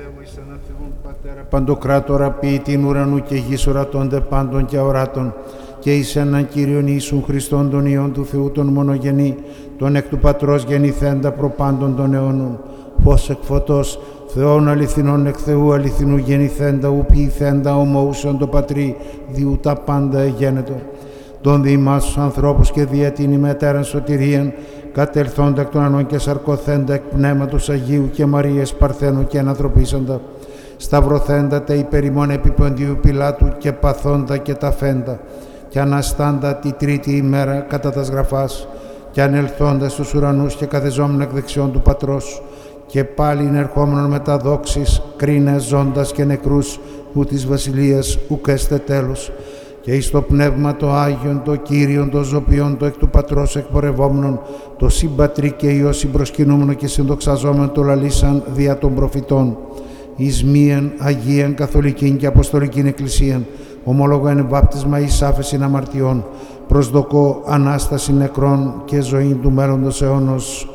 Θεού εις ένα Θεόν Πατέρα Παντοκράτορα ποιητήν ουρανού και γης ορατώνται πάντων και αοράτων και εις έναν Κύριον Ιησούν Χριστόν τον Υιόν του Θεού τον μονογενή, τον εκ του Πατρός γεννηθέντα προπάντων των αιώνων, φως εκ φωτός, Θεόν αληθινών εκ Θεού αληθινού γεννηθέντα, ου ποιηθέντα ομοούσαν το Πατρί, διού τα πάντα εγένετο. Τον δι' ημάς τους ανθρώπους και δια την ημετέραν σωτηρίαν, κατελθόντα εκ των ανών και σαρκωθέντα εκ Πνεύματος Αγίου και Μαρίας Παρθένου και ανθρωπίσαντα, σταυρωθέντα τα υπερημών επί Ποντίου Πιλάτου και παθόντα και ταφέντα, και αναστάντα τη τρίτη ημέρα κατά τας γραφάς, και ανελθόντα στους ουρανούς και καθεζόμενα εκ δεξιών του Πατρός, και πάλιν ερχόμενον με τα δόξης, κρίνε ζώντας και νεκρούς, ου της βασιλείας ουκ έστε τέλος, και εις το Πνεύμα το Άγιον, το Κύριον, το Ζωπιόν, το εκ του Πατρός εκπορευόμενον, το Συμπατρί και Υιό συμπροσκυνούμενο και συνδοξαζόμενο το λαλήσαν δια των προφητών, εις μίαν Αγίαν Καθολικήν και Αποστολικήν Εκκλησίαν, ομόλογο εν βάπτισμα εις άφεσιν αμαρτιών, προσδοκώ Ανάσταση νεκρών και ζωή του μέλλοντος αιώνος.